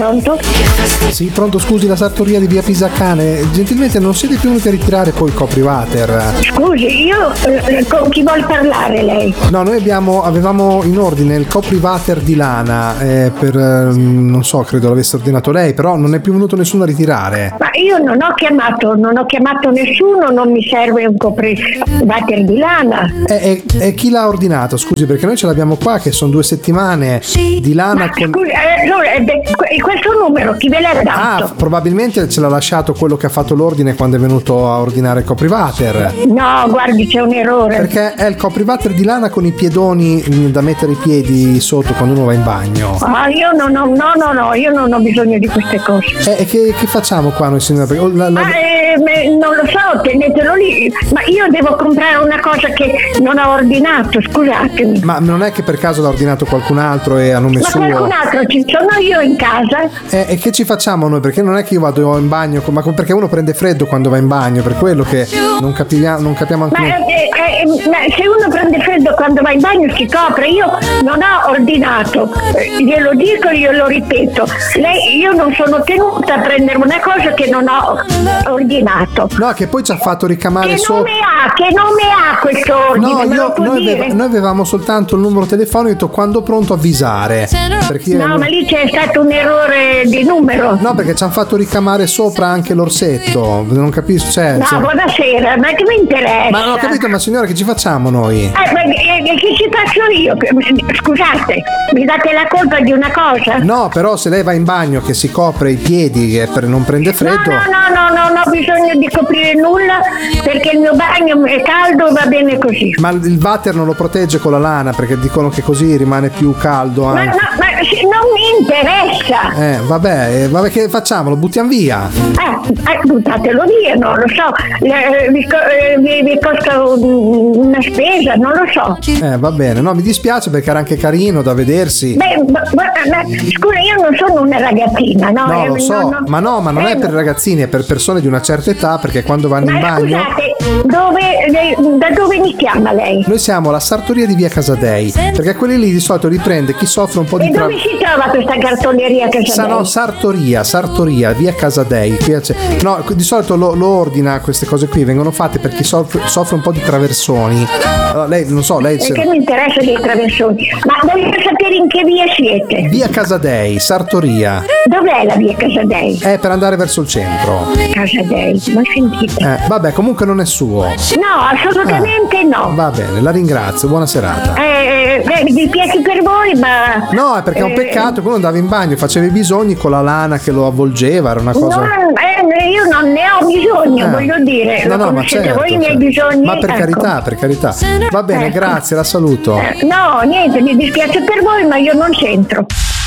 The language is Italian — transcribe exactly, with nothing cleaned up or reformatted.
Pronto? Sì, pronto, scusi, la sartoria di via Pisacane. Gentilmente non siete più venuti a ritirare poi il copriwater? Scusi, io eh, con chi vuol parlare lei? No, noi abbiamo, avevamo in ordine il copriwater di lana eh, per, eh, non so, credo l'avesse ordinato lei, però non è più venuto nessuno a ritirare. Ma io non ho chiamato, non ho chiamato nessuno, non mi serve un copriwater di lana. E, e, e chi l'ha ordinato? Scusi, perché noi ce l'abbiamo qua che sono due settimane di lana. Ma con... scusi, eh, no, eh, questo numero chi ve l'ha dato? Ah, probabilmente ce l'ha lasciato quello che ha fatto l'ordine quando è venuto a ordinare il copriwater. No, guardi, c'è un errore. Perché è il copriwater di lana con i piedoni da mettere i piedi sotto quando uno va in bagno. Ah, io non ho, no, no, no, io non ho bisogno di queste cose. E eh, che, che facciamo qua noi, signora? Perché, la, la... Ma eh, non lo so, tenetelo lì. Ma io devo comprare una cosa che non ho ordinato, scusatemi. Ma non è che per caso l'ha ordinato qualcun altro e a nome Ma suo? Ma qualcun altro, ci sono io in casa. Eh, e che ci facciamo noi? Perché non è che io vado in bagno, ma perché uno prende freddo quando va in bagno, per quello che non capiamo, non capiamo anche ma, noi. eh, eh, ma se uno prende freddo quando va in bagno si copre. Io non ho ordinato, eh, glielo dico, glielo ripeto. Lei, io non sono tenuta a prendere una cosa che non ho ordinato. No, che poi ci ha fatto ricamare Che so... nome ha? Che nome ha questo ordine? No, Me io, lo può noi, dire? aveva, noi avevamo soltanto il numero telefonico, ho detto quando pronto avvisare. Perché No, ma lì c'è stato un errore di numero. No, perché ci hanno fatto ricamare sopra anche l'orsetto. Non capisco. Cioè, No, cioè... buonasera, ma che mi interessa? Ma non ho capito, ma signora, che ci facciamo noi? Eh, ma eh, che ci faccio io? Scusate, mi date la colpa di una cosa? No, però se lei va in bagno che si copre i piedi e per non prende freddo. No, no, no, no, non ho bisogno di coprire nulla perché il mio bagno è caldo, va bene così. Ma il water non lo protegge con la lana perché dicono che così rimane più caldo anche. Ma, no, ma non mi interessa. Eh, vabbè, vabbè, che facciamo? Lo buttiamo via? Eh, eh buttatelo via, non lo so. Eh, vi, vi, vi costa un, una spesa, non lo so. Eh, va bene. No, mi dispiace perché era anche carino da vedersi. Beh, ma, ma, ma, scusa, io non sono una ragazzina, no? No, lo eh, so, no, no. ma no, ma non eh, è per ragazzini, è per persone di una certa età, perché quando vanno ma in bagno. Scusate, dove, da dove mi chiama lei? Noi siamo alla sartoria di via Casadei, perché quelli lì di solito riprende chi soffre un po' di E tra... dove si trova questa cartoleria che Sa, no, sartoria, sartoria, via Casadei. Qui c'è... No, di solito lo, lo ordina queste cose qui, vengono fatte per chi soffre, soffre un po' di traversoni. Allora, lei, non so, lei... Perché se... mi interessa dei traversoni. Ma voglio sapere in che via siete. Via Casadei, sartoria. Dov'è la via Casadei? È per andare verso il centro. Casadei, ma sentite. Eh, vabbè, comunque non è suo. No, assolutamente Ah, no. Va bene, la ringrazio, buona serata. Eh, eh, mi piace per voi, ma... No, è perché è un eh, peccato che uno andava in bagno, faceva i bisogni con la lana che lo avvolgeva, era una cosa... No, eh, io non ne ho bisogno, Eh. voglio dire. No, Lo no, ma conoscete certo, voi i miei certo. bisogni? Ma per Ecco. carità, per carità. Va bene, Ecco. grazie, la saluto. Eh, no, niente, mi dispiace per voi, ma io non c'entro.